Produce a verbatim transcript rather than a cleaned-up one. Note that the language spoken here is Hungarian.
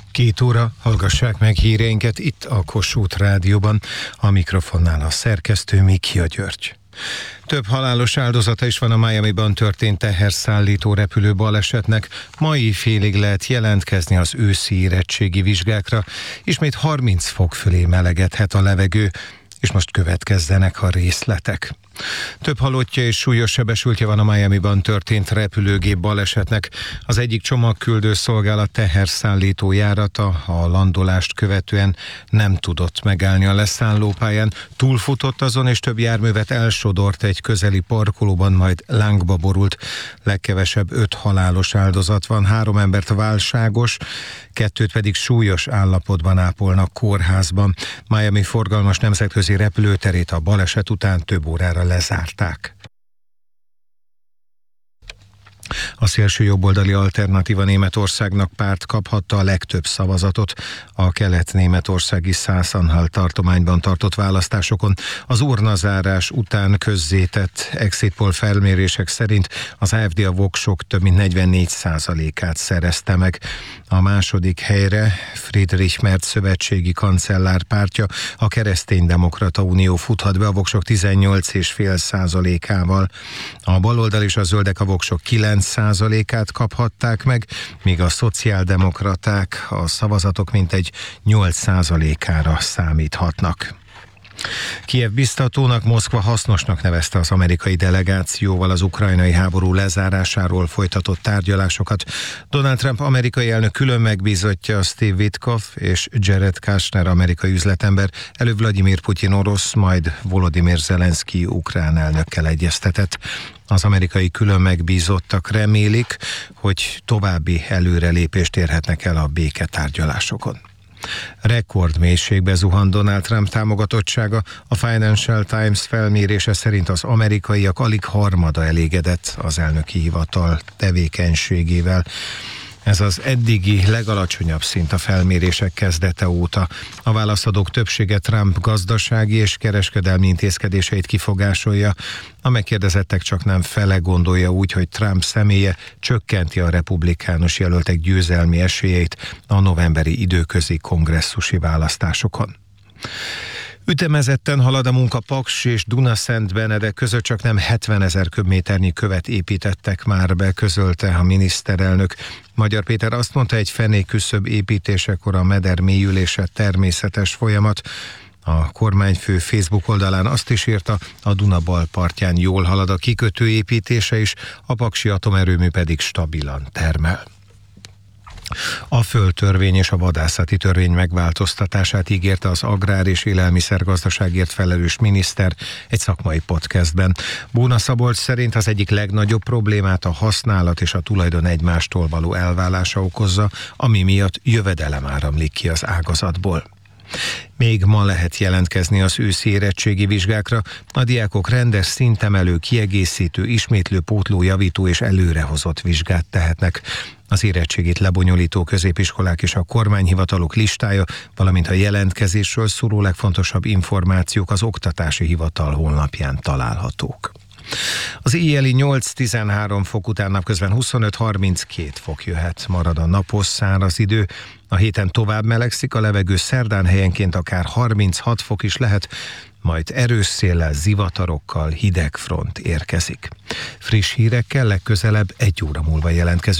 Két óra, hallgassák meg híreinket itt a Kossuth Rádióban, a mikrofonnál a szerkesztő Mikia György. Több halálos áldozata is van a Miamiban történt teherszállító repülő balesetnek. Mai félig lehet jelentkezni az őszi érettségi vizsgákra. Ismét harminc fok fölé melegedhet a levegő, és most következzenek a részletek. Több halottja és súlyos sebesültje van a Miamiban történt repülőgép balesetnek. Az egyik csomagküldő szolgálat teherszállító járata a landolást követően nem tudott megállni a leszállópályán. Túlfutott azon, és több járművet elsodort egy közeli parkolóban, majd lángba borult. Legkevesebb öt halálos áldozat van, három embert válságos, kettőt pedig súlyos állapotban ápolnak kórházban. Miami forgalmas nemzetközi repülőterét a baleset után több órára lezárták. A szélső jobboldali Alternatíva Németországnak párt kaphatta a legtöbb szavazatot a kelet-németországi Sachsen-Anhalt tartományban tartott választásokon. Az urnazárás után közzétett exit poll felmérések szerint az á ef dé a voksok több mint negyvennégy százalékát szerezte meg. A második helyre Friedrich Merz szövetségi kancellár pártja, a Kereszténydemokrata Unió futhat be a voksok tizennyolc egész öt százalékával. A baloldal és a zöldek a voksok kilenc százalékát kaphatták meg, míg a szociáldemokraták a szavazatok mintegy nyolc százalékára számíthatnak. Kijev biztatónak, Moszkva hasznosnak nevezte az amerikai delegációval az ukrajnai háború lezárásáról folytatott tárgyalásokat. Donald Trump amerikai elnök külön megbízottja Steve Witkoff és Jared Kushner amerikai üzletember előbb Vladimir Putyin orosz, majd Volodymyr Zelenszky ukrán elnökkel egyeztetett. Az amerikai külön megbízottak remélik, hogy további előrelépést érhetnek el a béketárgyalásokon. Rekordmélységbe zuhant Donald Trump támogatottsága. A Financial Times felmérése szerint az amerikaiak alig harmada elégedett az elnöki hivatal tevékenységével. Ez az eddigi legalacsonyabb szint a felmérések kezdete óta. A válaszadók többsége Trump gazdasági és kereskedelmi intézkedéseit kifogásolja. A megkérdezettek csak nem fele gondolja úgy, hogy Trump személye csökkenti a republikánus jelöltek győzelmi esélyeit a novemberi időközi kongresszusi választásokon. Ütemezetten halad a munka Paks és Dunaszentbenedek között, csak nem hetvenezer köbméternyi követ építettek már be, közölte a miniszterelnök. Magyar Péter azt mondta, egy fenékküszöb építésekor a meder mélyülése természetes folyamat. A kormányfő Facebook oldalán azt is írta, a Duna bal partján jól halad a kikötő építése is, a paksi atomerőmű pedig stabilan termel. A földtörvény és a vadászati törvény megváltoztatását ígérte az agrár- és élelmiszergazdaságért felelős miniszter egy szakmai podcastben. Bóna Szabolcs szerint az egyik legnagyobb problémát a használat és a tulajdon egymástól való elválása okozza, ami miatt jövedelem áramlik ki az ágazatból. Még ma lehet jelentkezni az őszi érettségi vizsgákra. A diákok rendes, szintemelő, kiegészítő, ismétlő, pótló, javító és előrehozott vizsgát tehetnek. Az érettségit lebonyolító középiskolák és a kormányhivatalok listája, valamint a jelentkezésről szóló legfontosabb információk az Oktatási Hivatal honlapján találhatók. Az éjjeli nyolc-tizenhárom fok után napközben huszonöt-harminckét fok jöhet, marad a napos, száraz idő. A héten tovább melegszik a levegő, szerdán helyenként akár harminchat fok is lehet, majd erős széllel, zivatarokkal hideg front érkezik. Friss hírekkel legközelebb egy óra múlva jelentkezünk.